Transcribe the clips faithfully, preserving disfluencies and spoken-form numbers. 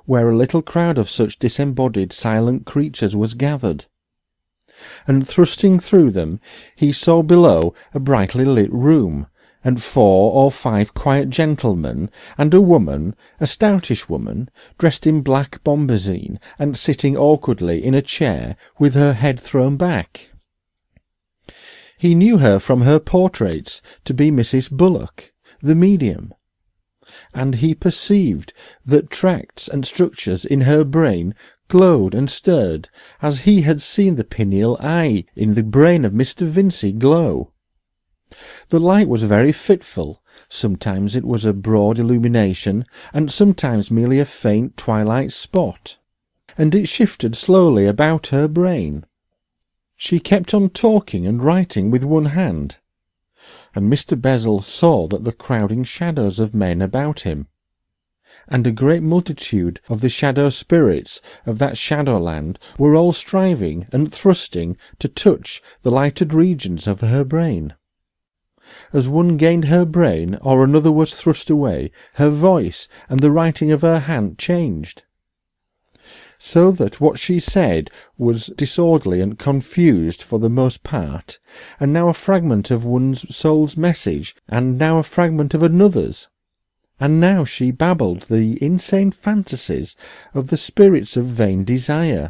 where a little crowd of such disembodied silent creatures was gathered, and thrusting through them he saw below a brightly lit room, and four or five quiet gentlemen, and a woman, a stoutish woman, dressed in black bombazine, and sitting awkwardly in a chair with her head thrown back. He knew her from her portraits to be Missus Bullock, the medium, and he perceived that tracts and structures in her brain glowed and stirred, as he had seen the pineal eye in the brain of Mister Vincey glow. The light was very fitful. Sometimes it was a broad illumination, and sometimes merely a faint twilight spot, and it shifted slowly about her brain. She kept on talking and writing with one hand, and Mister Bessel saw that the crowding shadows of men about him, and a great multitude of the shadow spirits of that shadowland, were all striving and thrusting to touch the lighted regions of her brain. As one gained her brain or another was thrust away, her voice and the writing of her hand changed, so that what she said was disorderly and confused for the most part, and now a fragment of one's soul's message, and now a fragment of another's, and now she babbled the insane fantasies of the spirits of vain desire.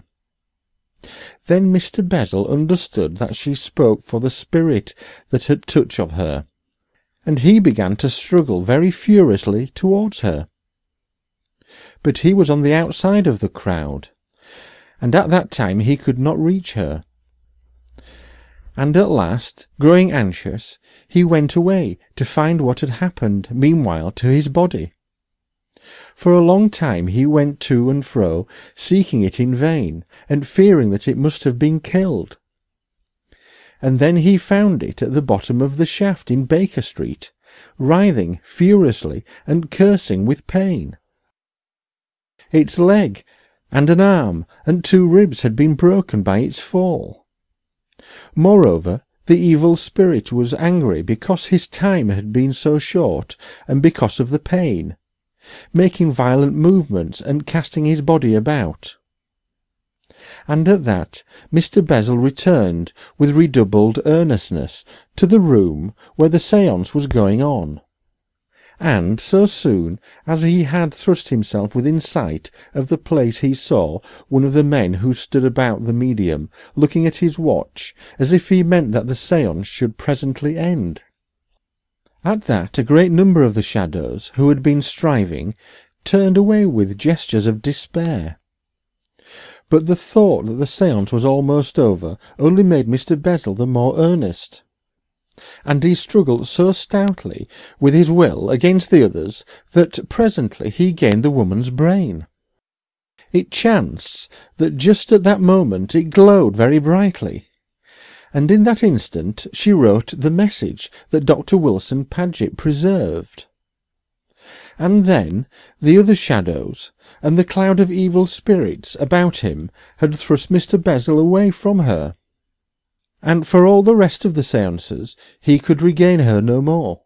Then Mister Bessel understood that she spoke for the spirit that had touch of her, and he began to struggle very furiously towards her. But he was on the outside of the crowd, and at that time he could not reach her. And at last, growing anxious, he went away to find what had happened meanwhile to his body. For a long time he went to and fro, seeking it in vain, and fearing that it must have been killed. And then he found it at the bottom of the shaft in Baker Street, writhing furiously and cursing with pain. Its leg and an arm and two ribs had been broken by its fall. Moreover, the evil spirit was angry because his time had been so short, and because of the pain, making violent movements and casting his body about. And at that Mister Bessel returned with redoubled earnestness to the room where the séance was going on, and so soon as he had thrust himself within sight of the place he saw one of the men who stood about the medium looking at his watch, as if he meant that the séance should presently end. At that a great number of the shadows, who had been striving, turned away with gestures of despair. But the thought that the séance was almost over only made Mister Bessel the more earnest, and he struggled so stoutly with his will against the others that presently he gained the woman's brain. It chanced that just at that moment it glowed very brightly, and in that instant she wrote the message that Doctor Wilson Paget preserved. And then the other shadows and the cloud of evil spirits about him had thrust Mister Bessel away from her, and for all the rest of the séances he could regain her no more.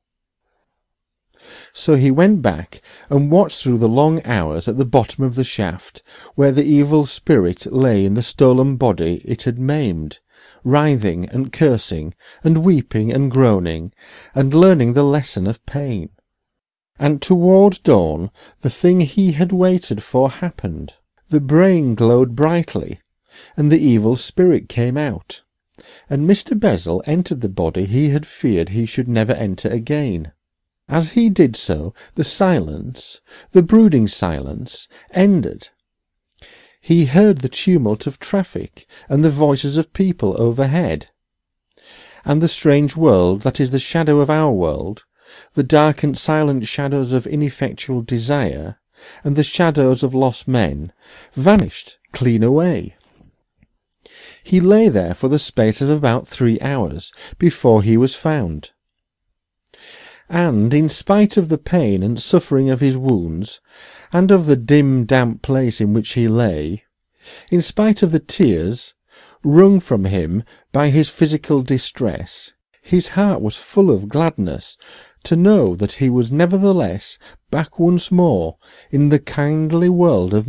So he went back and watched through the long hours at the bottom of the shaft, where the evil spirit lay in the stolen body it had maimed, writhing and cursing, and weeping and groaning, and learning the lesson of pain. And toward dawn the thing he had waited for happened. The brain glowed brightly, and the evil spirit came out, and Mister Bessel entered the body he had feared he should never enter again. As he did so, the silence, the brooding silence, ended. He heard the tumult of traffic and the voices of people overhead, and the strange world that is the shadow of our world, the dark and silent shadows of ineffectual desire, and the shadows of lost men, vanished clean away. He lay there for the space of about three hours before he was found. And in spite of the pain and suffering of his wounds, and of the dim damp place in which he lay, in spite of the tears wrung from him by his physical distress, his heart was full of gladness to know that he was nevertheless back once more in the kindly world of